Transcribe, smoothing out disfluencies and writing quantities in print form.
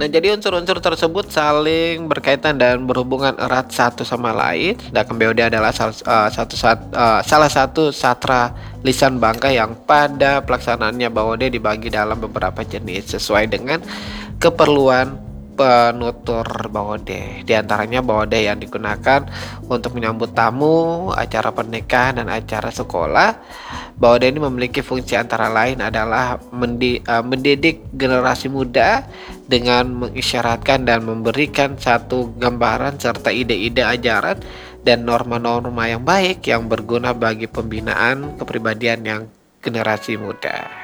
Nah, jadi unsur-unsur tersebut saling berkaitan dan berhubungan erat satu sama lain. Sedangkan BOD adalah salah satu satra lisan bangka yang pada pelaksanaannya BOD dibagi dalam beberapa jenis sesuai dengan keperluan penutur BOD. Di antaranya BOD yang digunakan untuk menyambut tamu, acara pernikahan, dan acara sekolah. BOD ini memiliki fungsi antara lain adalah mendidik generasi muda dengan mengisyaratkan dan memberikan satu gambaran serta ide-ide ajaran dan norma-norma yang baik yang berguna bagi pembinaan kepribadian yang generasi muda.